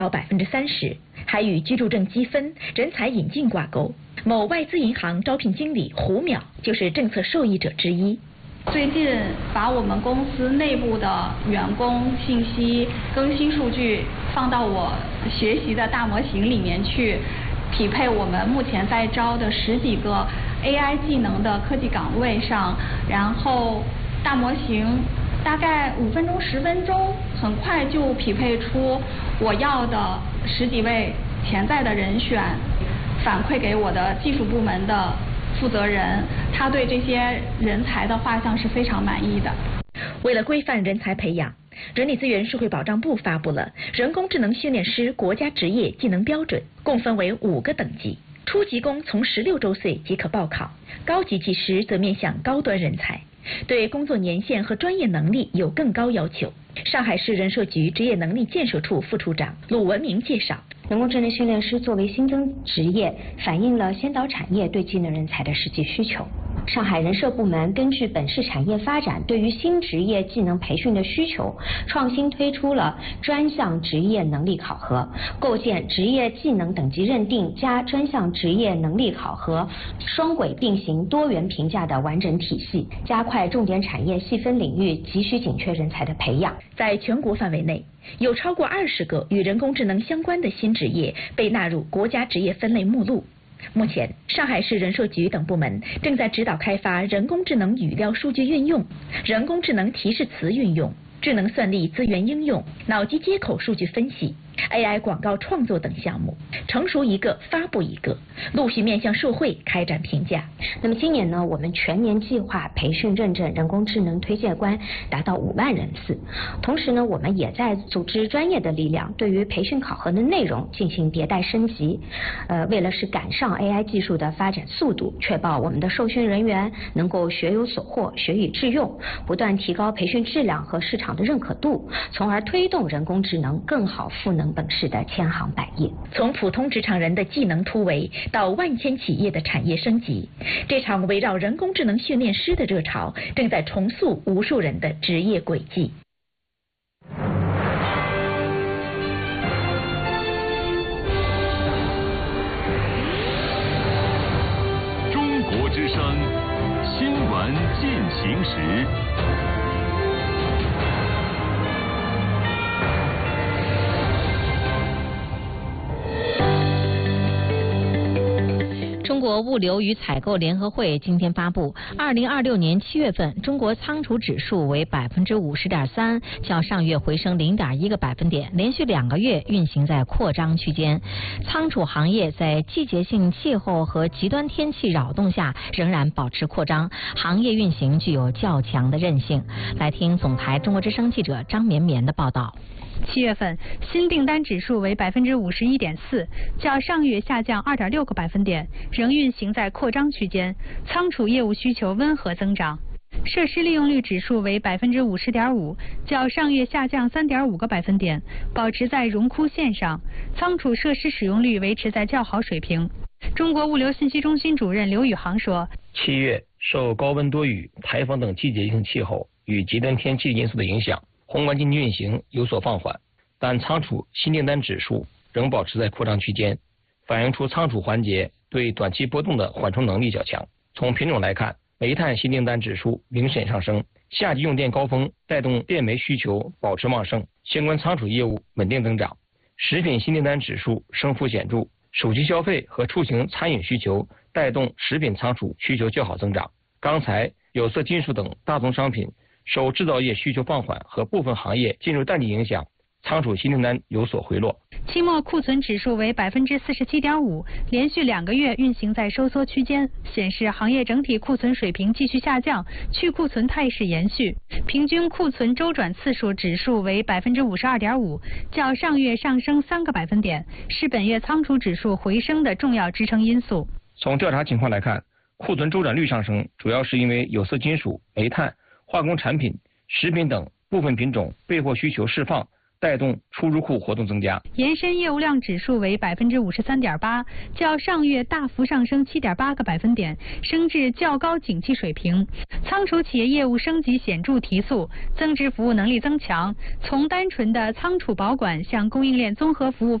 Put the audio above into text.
到30%，还与居住证积分、人才引进挂钩。某外资银行招聘经理胡淼就是政策受益者之一。 最近把我们公司内部的员工信息更新数据放到我学习的大模型里面去，匹配我们目前在招的10几个 AI 技能的科技岗位上，然后大模型大概5分钟、10分钟，很快就匹配出我要的10几位潜在的人选，反馈给我的技术部门的负责人，他对这些人才的画像是非常满意的。 为了规范人才培养，人力资源社会保障部发布了人工智能训练师国家职业技能标准，共分为5个等级。初级工从16周岁即可报考，高级技师则面向高端人才，对工作年限和专业能力有更高要求。上海市人社局职业能力建设处副处长鲁文明介绍， 人工智能训练师作为新增职业，反映了先导产业对技能人才的实际需求。上海人社部门根据本市产业发展对于新职业技能培训的需求，创新推出了专项职业能力考核，构建职业技能等级认定加专项职业能力考核双轨并行多元评价的完整体系，加快重点产业细分领域急需紧缺人才的培养。 在全国范围内，有超过20个与人工智能相关的新职业被纳入国家职业分类目录。目前，上海市人社局等部门正在指导开发人工智能语料数据运用、人工智能提示词运用、智能算力资源应用、脑机接口数据分析、AI 广告创作等项目，成熟一个发布一个，陆续面向社会开展评价。 那么今年呢，我们全年计划培训认证人工智能推介官达到5万人次。同时呢，我们也在组织专业的力量，对于培训考核的内容进行迭代升级。为了是赶上 AI 技术的发展速度，确保我们的受训人员能够学有所获、学以致用，不断提高培训质量和市场的认可度，从而推动人工智能更好赋能本市的千行百业。 从普通职场人的技能突围到万千企业的产业升级，这场围绕人工智能训练师的热潮正在重塑无数人的职业轨迹。 中国之声新闻进行时。 中国物流与采购联合会今天发布，2026年7月份中国仓储指数为50.3%，较上月回升0.1个百分点，连续2个月运行在扩张区间。仓储行业在季节性气候和极端天气扰动下仍然保持扩张，行业运行具有较强的韧性。来听总台中国之声记者张绵绵的报道。 7月份新订单指数为51.4%，较上月下降2.6个百分点，仍运行在扩张区间，仓储业务需求温和增长。设施利用率指数为50.5%，较上月下降3.5个百分点，保持在荣枯线上，仓储设施使用率维持在较好水平。中国物流信息中心主任刘宇航说 ，7月受高温多雨、台风等季节性气候与极端天气因素的影响，宏观经济运行有所放缓，但仓储新订单指数仍保持在扩张区间，反映出仓储环节对短期波动的缓冲能力较强。从品种来看，煤炭新订单指数明显上升，夏季用电高峰带动电煤需求保持旺盛，相关仓储业务稳定增长。食品新订单指数升幅显著，手机消费和出行餐饮需求带动食品仓储需求较好增长。钢材、有色金属等大宗商品受制造业需求放缓和部分行业进入淡季影响，仓储新订单有所回落。 期末库存指数为47.5%，连续2个月运行在收缩区间，显示行业整体库存水平继续下降，去库存态势延续。平均库存周转次数指数为52.5%，较上月上升3个百分点，是本月仓储指数回升的重要支撑因素。 从调查情况来看，库存周转率上升主要是因为有色金属、煤炭、化工产品、食品等部分品种备货需求释放， 带动出入库活动增加。 延伸业务量指数为53.8%，较上月大幅上升7.8个百分点，升至较高景气水平。仓储企业业务升级显著提速，增值服务能力增强，从单纯的仓储保管向供应链综合服务